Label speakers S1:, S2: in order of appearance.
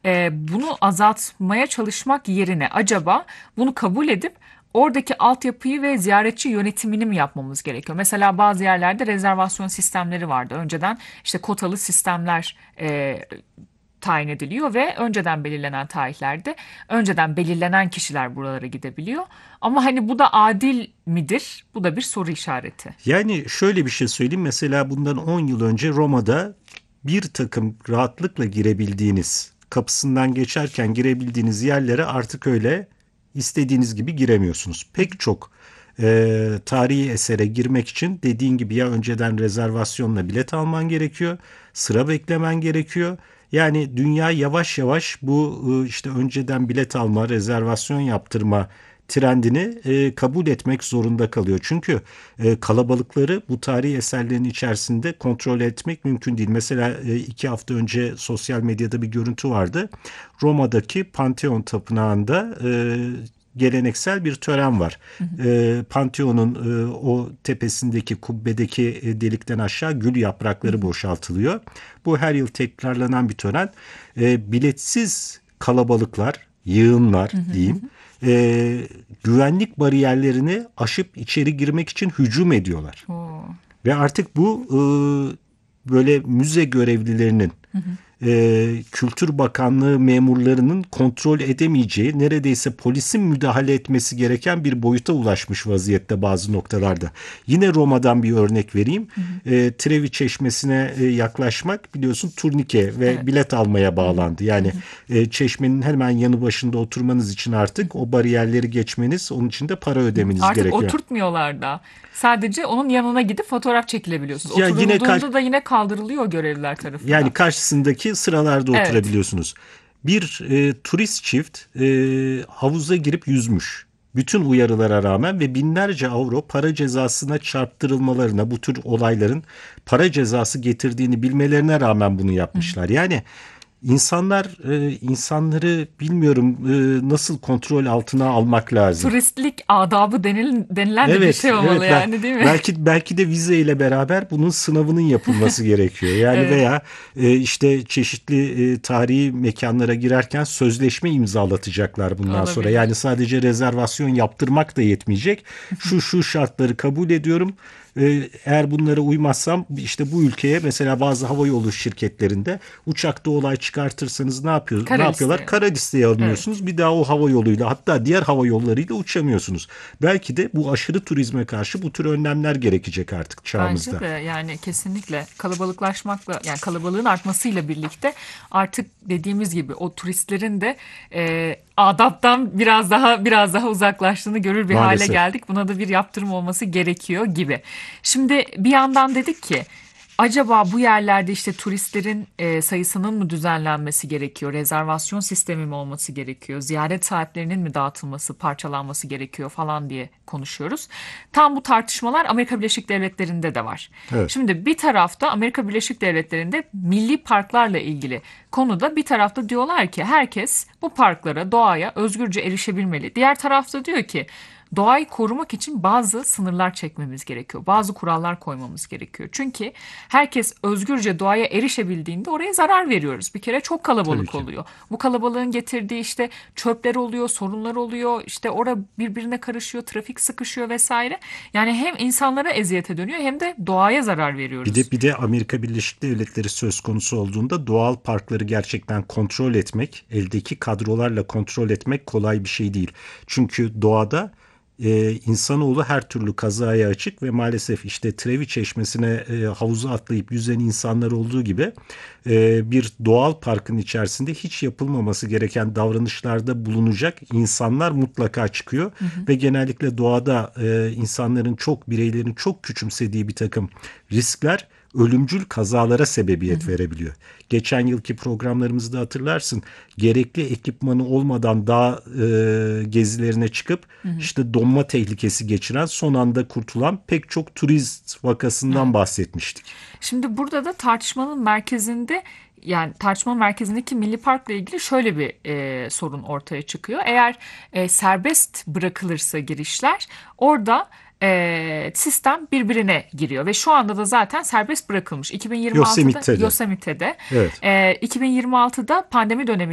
S1: bunu azaltmaya çalışmak yerine acaba bunu kabul edip oradaki altyapıyı ve ziyaretçi yönetimini mi yapmamız gerekiyor? Mesela bazı yerlerde rezervasyon sistemleri vardı. Önceden işte kotalı sistemler tayin ediliyor ve önceden belirlenen tarihlerde önceden belirlenen kişiler buralara gidebiliyor. Ama hani bu da adil midir? Bu da bir soru işareti.
S2: Yani şöyle bir şey söyleyeyim. Mesela bundan 10 yıl önce Roma'da bir takım rahatlıkla girebildiğiniz, kapısından geçerken girebildiğiniz yerlere artık öyle istediğiniz gibi giremiyorsunuz. Pek çok tarihi esere girmek için dediğin gibi ya önceden rezervasyonla bilet alman gerekiyor, sıra beklemen gerekiyor. Yani dünya yavaş yavaş bu işte önceden bilet alma, rezervasyon yaptırma trendini kabul etmek zorunda kalıyor. Çünkü kalabalıkları bu tarihi eserlerin içerisinde kontrol etmek mümkün değil. Mesela 2 hafta önce sosyal medyada bir görüntü vardı. Roma'daki Pantheon Tapınağı'nda geleneksel bir tören var. Pantheon'un o tepesindeki kubbedeki delikten aşağı gül yaprakları boşaltılıyor. Bu her yıl tekrarlanan bir tören. Biletsiz kalabalıklar, yığınlar diyeyim, güvenlik bariyerlerini aşıp içeri girmek için hücum ediyorlar.
S1: Oo.
S2: Ve artık bu böyle müze görevlilerinin, Kültür Bakanlığı memurlarının kontrol edemeyeceği, neredeyse polisin müdahale etmesi gereken bir boyuta ulaşmış vaziyette bazı noktalarda. Yine Roma'dan bir örnek vereyim. Trevi Çeşmesi'ne yaklaşmak biliyorsun turnike ve
S1: Evet.
S2: bilet almaya bağlandı. Yani çeşmenin hemen yanı başında oturmanız için artık o bariyerleri geçmeniz, onun için de para ödemeniz
S1: Artık
S2: gerekiyor.
S1: oturtmuyorlar da. Sadece onun yanına gidip fotoğraf çekilebiliyorsunuz.
S2: Ya yine
S1: Oturulduğunda da yine kaldırılıyor görevliler
S2: yani
S1: tarafından.
S2: karşısındaki sıralarda
S1: Evet.
S2: oturabiliyorsunuz. Bir turist çift havuza girip yüzmüş. Bütün uyarılara rağmen ve binlerce avro para cezasına çarptırılmalarına, bu tür olayların para cezası getirdiğini bilmelerine rağmen bunu yapmışlar. Yani insanları bilmiyorum nasıl kontrol altına almak lazım.
S1: Turistlik adabı denilen de bir
S2: Evet,
S1: şey
S2: evet.
S1: olmalı yani, değil mi?
S2: Belki de vize ile beraber bunun sınavının yapılması gerekiyor. Yani
S1: Evet,
S2: veya işte çeşitli tarihi mekanlara girerken sözleşme imzalatacaklar bundan sonra.
S1: olabilir.
S2: Yani sadece rezervasyon yaptırmak da yetmeyecek. Şu şartları kabul ediyorum. Eğer bunlara uymazsam işte bu ülkeye, mesela bazı havayolu şirketlerinde uçakta olay çıkartırsanız ne
S1: Kara
S2: yapıyorlar?
S1: listeye.
S2: Kara listeye
S1: Evet.
S2: alınıyorsunuz. Bir daha o hava yoluyla, hatta diğer hava yollarıyla uçamıyorsunuz. Belki de bu aşırı turizme karşı bu tür önlemler gerekecek artık
S1: Bence
S2: çağımızda.
S1: de yani kesinlikle kalabalıklaşmakla, yani kalabalığın artmasıyla birlikte artık dediğimiz gibi o turistlerin de adaptan biraz daha uzaklaştığını görür bir hale
S2: Maalesef.
S1: geldik. Buna da bir yaptırım olması gerekiyor gibi. Şimdi bir yandan dedik ki acaba bu yerlerde işte turistlerin sayısının mı düzenlenmesi gerekiyor? Rezervasyon sistemi mi olması gerekiyor? Ziyaret saatlerinin mi dağıtılması, parçalanması gerekiyor falan diye konuşuyoruz. Tam bu tartışmalar Amerika Birleşik Devletleri'nde de var.
S2: Evet.
S1: Şimdi bir tarafta Amerika Birleşik Devletleri'nde milli parklarla ilgili konuda bir tarafta diyorlar ki herkes bu parklara, doğaya özgürce erişebilmeli. Diğer tarafta diyor ki doğayı korumak için bazı sınırlar çekmemiz gerekiyor. Bazı kurallar koymamız gerekiyor. Çünkü herkes özgürce doğaya erişebildiğinde oraya zarar veriyoruz. Bir kere çok
S2: Tabii
S1: kalabalık
S2: ki.
S1: oluyor. Bu kalabalığın getirdiği işte çöpler oluyor, sorunlar oluyor. İşte orada birbirine karışıyor, trafik sıkışıyor vesaire. Yani hem insanlara eziyete dönüyor hem de doğaya zarar
S2: Bir
S1: veriyoruz.
S2: de bir de Amerika Birleşik Devletleri söz konusu olduğunda doğal parkları gerçekten kontrol etmek, eldeki kadrolarla kontrol etmek kolay bir şey değil. Çünkü doğada insanoğlu her türlü kazaya açık ve maalesef işte Trevi Çeşmesi'ne havuza atlayıp yüzen insanlar olduğu gibi bir doğal parkın içerisinde hiç yapılmaması gereken davranışlarda bulunacak insanlar mutlaka çıkıyor ve genellikle doğada bireylerin çok küçümsediği bir takım riskler ölümcül kazalara sebebiyet verebiliyor. Geçen yılki programlarımızda hatırlarsın, gerekli ekipmanı olmadan dağ gezilerine çıkıp işte donma tehlikesi geçiren, son anda kurtulan pek çok turist vakasından
S1: Evet.
S2: bahsetmiştik.
S1: Şimdi burada da tartışmanın merkezinde, yani tartışmanın merkezindeki Milli Park'la ilgili şöyle bir sorun ortaya çıkıyor. Eğer serbest bırakılırsa girişler orada sistem birbirine giriyor ve şu anda da zaten serbest bırakılmış. 2026'da
S2: Yosemite'de.
S1: Yosemite'de,
S2: Evet.
S1: 2026'da pandemi dönemi